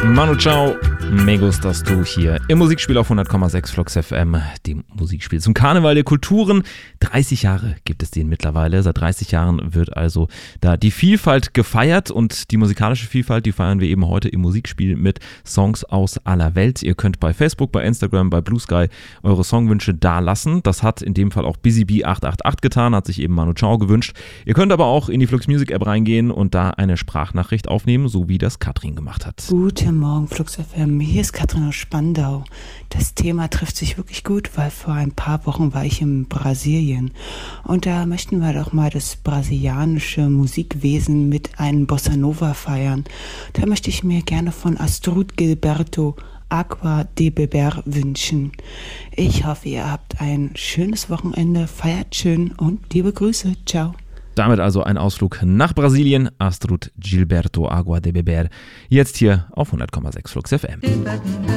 Manu Chao, me gustas du hier im Musikspiel auf 100,6 Flux FM, dem Musikspiel zum Karneval der Kulturen. 30 Jahre gibt es den mittlerweile. Seit 30 Jahren wird also da die Vielfalt gefeiert und die musikalische Vielfalt, die feiern wir eben heute im Musikspiel mit Songs aus aller Welt. Ihr könnt bei Facebook, bei Instagram, bei Blue Sky eure Songwünsche da lassen. Das hat in dem Fall auch BusyBee888 getan, hat sich eben Manu Chao gewünscht. Ihr könnt aber auch in die Flux Music App reingehen und da eine Sprachnachricht aufnehmen, so wie das Katrin gemacht hat. Guten Morgen, Flux FM. Hier ist Katrin aus Spandau. Das Thema trifft sich wirklich gut, weil vor ein paar Wochen war ich in Brasilien. Und da möchten wir doch mal das brasilianische Musikwesen mit einem Bossa Nova feiern. Da möchte ich mir gerne von Astrud Gilberto Água de Beber wünschen. Ich hoffe, ihr habt ein schönes Wochenende, feiert schön und liebe Grüße. Ciao. Damit also ein Ausflug nach Brasilien. Astrud Gilberto Água de Beber. Jetzt hier auf 100,6 Flux FM.